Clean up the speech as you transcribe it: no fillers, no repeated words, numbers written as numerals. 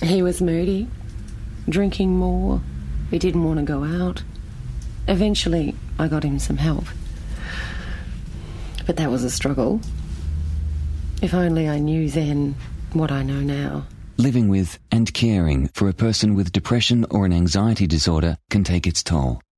He was moody, drinking more. He didn't want to go out. Eventually, I got him some help. But that was a struggle. If only I knew then what I know now. Living with and caring for a person with depression or an anxiety disorder can take its toll.